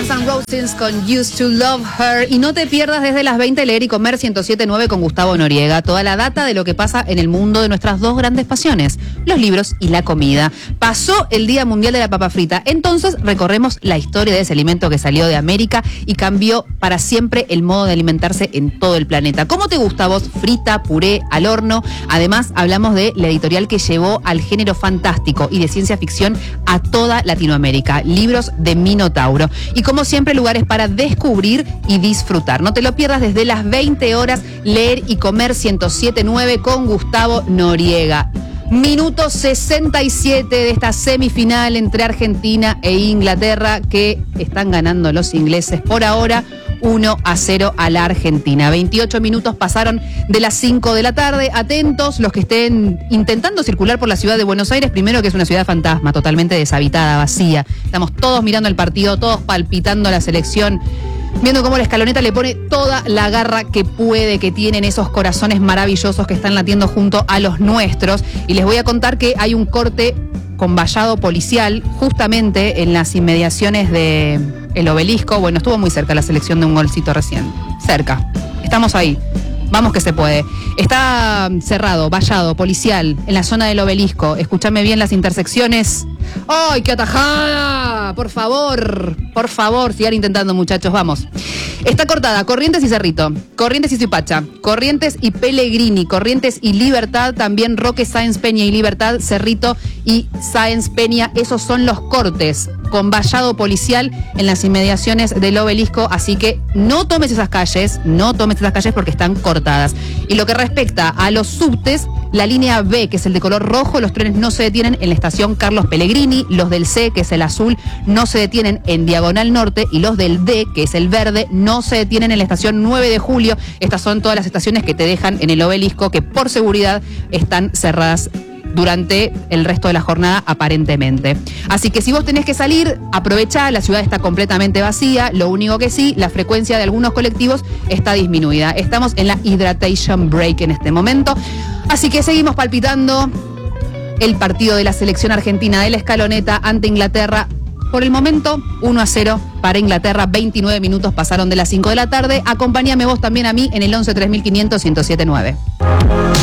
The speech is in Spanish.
Guns N' Roses con Used to Love Her. Y no te pierdas desde las 20 Leer y Comer 107.9 con Gustavo Noriega. Toda la data de lo que pasa en el mundo de nuestras dos grandes pasiones, los libros y la comida. Pasó el Día Mundial de la Papa Frita. Entonces recorremos la historia de ese alimento que salió de América y cambió para siempre el modo de alimentarse en todo el planeta. ¿Cómo te gusta a vos? Frita, puré, al horno. Además, hablamos de la editorial que llevó al género fantástico y de ciencia ficción a toda Latinoamérica. Libros de Minotauro. Y como siempre, lugares para descubrir y disfrutar. No te lo pierdas desde las 20 horas, Leer y Comer 107.9 con Gustavo Noriega. Minuto 67 de esta semifinal entre Argentina e Inglaterra, que están ganando los ingleses por ahora 1-0 a la Argentina. 28 minutos pasaron de las 5 de la tarde. Atentos los que estén intentando circular por la ciudad de Buenos Aires, primero que es una ciudad fantasma, totalmente deshabitada, vacía. Estamos todos mirando el partido, todos palpitando la selección, viendo cómo la Escaloneta le pone toda la garra que puede, que tienen esos corazones maravillosos que están latiendo junto a los nuestros. Y les voy a contar que hay un corte con vallado policial justamente en las inmediaciones de el Obelisco. Bueno, estuvo muy cerca la selección de un golcito recién. Cerca. Estamos ahí. Vamos que se puede. Está cerrado, vallado, policial, en la zona del Obelisco. Escúchame bien las intersecciones. ¡Ay, qué atajada! Por favor, sigan intentando, muchachos, vamos. Está cortada Corrientes y Cerrito, Corrientes y Suipacha, Corrientes y Pellegrini, Corrientes y Libertad, también Roque, Sáenz Peña y Libertad, Cerrito y Sáenz Peña. Esos son los cortes con vallado policial en las inmediaciones del Obelisco, así que no tomes esas calles porque están cortadas. Y lo que respecta a los subtes, la línea B, que es el de color rojo, los trenes no se detienen en la estación Carlos Pellegrini, los del C, que es el azul, no se detienen en Diagonal Norte, y los del D, que es el verde, no se detienen en la estación 9 de julio. Estas son todas las estaciones que te dejan en el Obelisco, que por seguridad están cerradas durante el resto de la jornada, aparentemente. Así que si vos tenés que salir, aprovechá, la ciudad está completamente vacía. Lo único que sí, la frecuencia de algunos colectivos está disminuida. Estamos en la hydration break en este momento. Así que seguimos palpitando el partido de la selección argentina de la Escaloneta ante Inglaterra. Por el momento, 1-0 para Inglaterra. 29 minutos pasaron de las 5 de la tarde. Acompáñame vos también a mí en el 11 3500 1079.